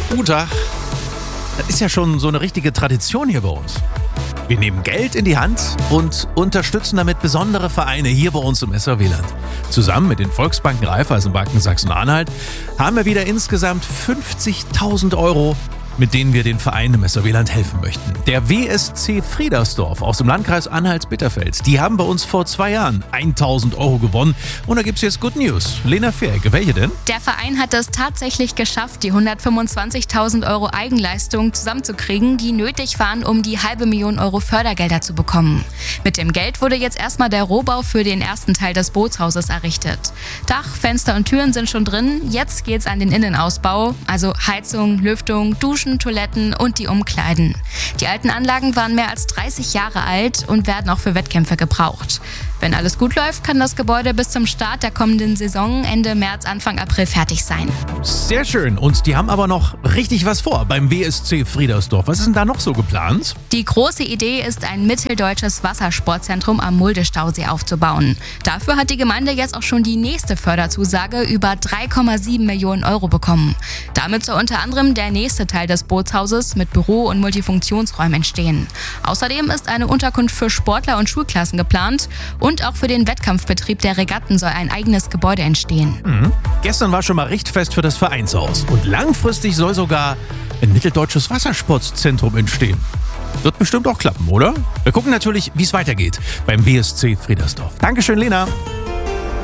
Guten Tag. Das ist ja schon so eine richtige Tradition hier bei uns. Wir nehmen Geld in die Hand und unterstützen damit besondere Vereine hier bei uns im SRW-Land. Zusammen mit den Volksbanken Raiffeisenbanken Sachsen-Anhalt haben wir wieder insgesamt 50.000 Euro, mit denen wir den Vereinen im SRW-Land helfen möchten. Der WSC Friedersdorf aus dem Landkreis Anhalt-Bitterfeld, die haben bei uns vor 2 Jahren 1.000 Euro gewonnen. Und da gibt's jetzt Good News. Lena Fehrke, welche denn? Der Verein hat es tatsächlich geschafft, die 125.000 Euro Eigenleistung zusammenzukriegen, die nötig waren, um die 500.000 Euro Fördergelder zu bekommen. Mit dem Geld wurde jetzt erstmal der Rohbau für den ersten Teil des Bootshauses errichtet. Dach, Fenster und Türen sind schon drin. Jetzt geht's an den Innenausbau, also Heizung, Lüftung, Duschen, Toiletten und die Umkleiden. Die alten Anlagen waren mehr als 30 Jahre alt und werden auch für Wettkämpfe gebraucht. Wenn alles gut läuft, kann das Gebäude bis zum Start der kommenden Saison Ende März, Anfang April fertig sein. Sehr schön. Und die haben aber noch richtig was vor beim WSC Friedersdorf. Was ist denn da noch so geplant? Die große Idee ist, ein mitteldeutsches Wassersportzentrum am Mulde-Stausee aufzubauen. Dafür hat die Gemeinde jetzt auch schon die nächste Förderzusage über 3,7 Millionen Euro bekommen. Damit soll unter anderem der nächste Teil des Bootshauses mit Büro- und Multifunktionsräumen entstehen. Außerdem ist eine Unterkunft für Sportler und Schulklassen geplant und auch für den Wettkampfbetrieb der Regatten soll ein eigenes Gebäude entstehen. Gestern war schon mal Richtfest für das Vereinshaus. Und langfristig soll sogar ein mitteldeutsches Wassersportzentrum entstehen. Wird bestimmt auch klappen, oder? Wir gucken natürlich, wie es weitergeht beim WSC Friedersdorf. Dankeschön, Lena.